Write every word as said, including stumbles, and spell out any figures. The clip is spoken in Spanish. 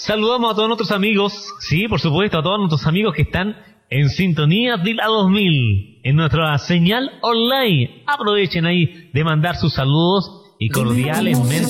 saludamos a todos nuestros amigos, sí, por supuesto, a todos nuestros amigos que están en sintonía de la dos mil, en nuestra señal online. Aprovechen ahí de mandar sus saludos y cordiales